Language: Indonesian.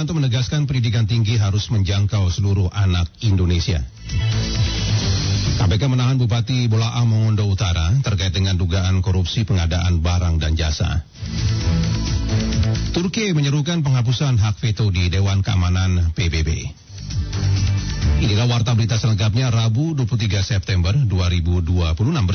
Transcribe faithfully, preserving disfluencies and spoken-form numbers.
Wijayanto menegaskan pendidikan tinggi harus menjangkau seluruh anak Indonesia. K P K menahan Bupati Bolaang Mongondo Utara terkait dengan dugaan korupsi pengadaan barang dan jasa. Turki menyerukan penghapusan hak veto di Dewan Keamanan P B B. Inilah warta berita selengkapnya Rabu dua puluh tiga September dua ribu dua puluh enam.